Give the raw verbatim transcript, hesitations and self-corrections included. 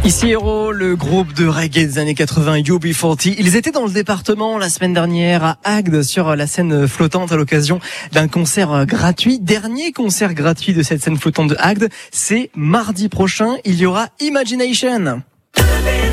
Ici Hero, le groupe de reggae des années quatre-vingts U B quarante. Ils étaient dans le département la semaine dernière à Agde sur la scène flottante à l'occasion d'un concert gratuit. Dernier concert gratuit de cette scène flottante de Agde, c'est mardi prochain. Il y aura Imagination.